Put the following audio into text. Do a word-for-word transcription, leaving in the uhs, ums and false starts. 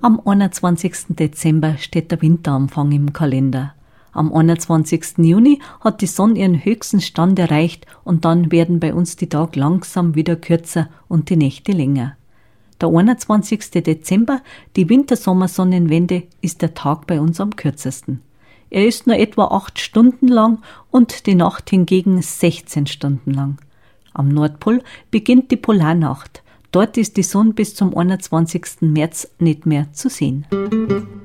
Am einundzwanzigsten Dezember steht der Winteranfang im Kalender. Am einundzwanzigsten Juni hat die Sonne ihren höchsten Stand erreicht und dann werden bei uns die Tage langsam wieder kürzer und die Nächte länger. Der einundzwanzigste Dezember, die Wintersommersonnenwende, ist der Tag bei uns am kürzesten. Er ist nur etwa acht Stunden lang und die Nacht hingegen sechzehn Stunden lang. Am Nordpol beginnt die Polarnacht. Dort ist die Sonne bis zum einundzwanzigsten März nicht mehr zu sehen.